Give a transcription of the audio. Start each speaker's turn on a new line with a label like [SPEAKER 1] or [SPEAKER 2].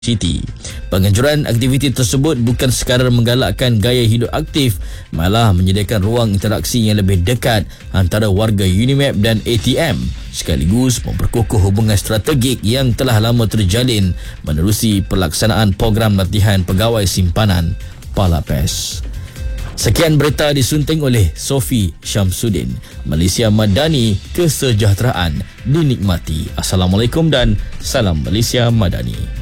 [SPEAKER 1] City. Penganjuran aktiviti tersebut bukan sekadar menggalakkan gaya hidup aktif, malah menyediakan ruang interaksi yang lebih dekat antara warga UNIMAP dan ATM, sekaligus memperkukuh hubungan strategik yang telah lama terjalin menerusi pelaksanaan program latihan pegawai simpanan Palapes. Sekian berita disunting oleh Sofi Syamsuddin. Malaysia Madani, kesejahteraan dinikmati. Assalamualaikum dan salam Malaysia Madani.